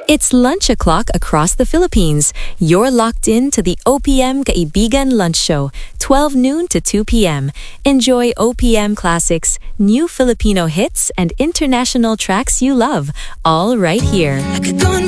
It's lunch o'clock across the Philippines. You're locked in to the OPM Kaibigan Lunch Show, 12 noon to 2 p.m. Enjoy OPM classics, new Filipino hits, and international tracks you love, all right here.